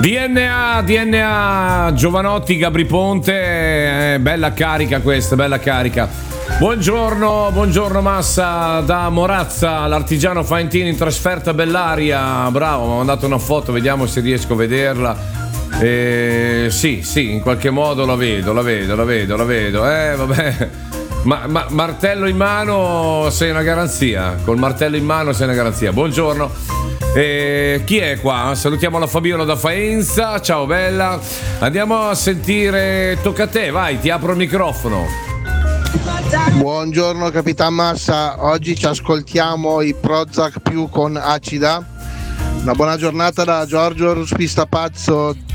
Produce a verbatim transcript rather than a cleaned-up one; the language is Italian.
D N A, D N A, Giovanotti, Gabri Ponte, eh, bella carica questa, bella carica. Buongiorno, buongiorno Massa da Morazza, l'artigiano Faentini in trasferta Bellaria, bravo, mi ha mandato una foto, vediamo se riesco a vederla. Eh, sì, sì, in qualche modo la vedo, la vedo, la vedo, la vedo, eh vabbè. Ma, ma martello in mano sei una garanzia, col martello in mano sei una garanzia. Buongiorno. Eh, chi è qua? Salutiamo la Fabiola da Faenza. Ciao bella. Andiamo a sentire. Tocca a te, vai, ti apro il microfono. Buongiorno Capitan Massa. Oggi ci ascoltiamo i Prozac più con Acida. Una buona giornata da Giorgio Ruspista Pazzo.